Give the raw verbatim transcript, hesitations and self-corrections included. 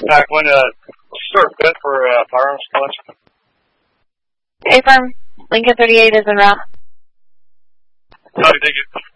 Back when, uh, start fit for, uh, firearms collection. A-firm, Lincoln thirty-eight is en route. Copy, thank you.